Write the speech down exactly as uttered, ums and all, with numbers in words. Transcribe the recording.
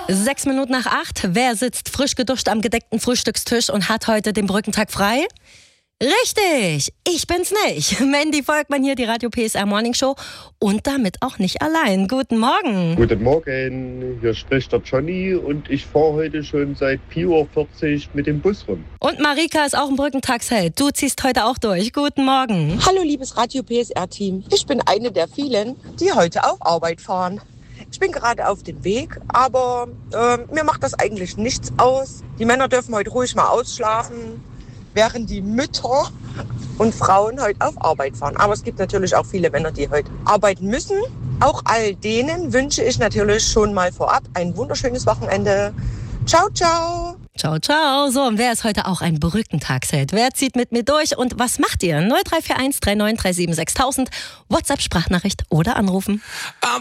Sechs Minuten nach acht. Wer sitzt frisch geduscht am gedeckten Frühstückstisch und hat heute den Brückentag frei? Richtig, ich bin's nicht. Mandy Volkmann hier, die Radio P S R Morning Show und damit auch nicht allein. Guten Morgen. Guten Morgen, hier spricht der Johnny und ich fahre heute schon seit vier Uhr vierzig mit dem Bus rum. Und Marika ist auch ein Brückentagsheld. Du ziehst heute auch durch. Guten Morgen. Hallo liebes Radio P S R-Team. Ich bin eine der vielen, die heute auf Arbeit fahren. Ich bin gerade auf dem Weg, aber äh, mir macht das eigentlich nichts aus. Die Männer dürfen heute ruhig mal ausschlafen, während die Mütter und Frauen heute auf Arbeit fahren. Aber es gibt natürlich auch viele Männer, die heute arbeiten müssen. Auch all denen wünsche ich natürlich schon mal vorab ein wunderschönes Wochenende. Ciao, ciao. Ciao, ciao. So, und wer ist heute auch ein Brückentagsheld? Wer zieht mit mir durch und was macht ihr? null drei vier eins drei neun drei sieben sechstausend, WhatsApp-Sprachnachricht oder anrufen.